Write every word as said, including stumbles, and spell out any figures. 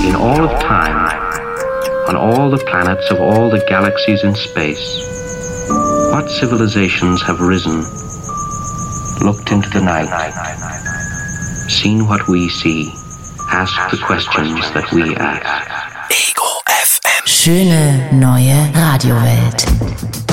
In all of time, on all the planets of all the galaxies in space, what civilizations have risen, looked into the night, seen what we see, asked the questions that we ask. Ego F M. Schöne neue Radiowelt.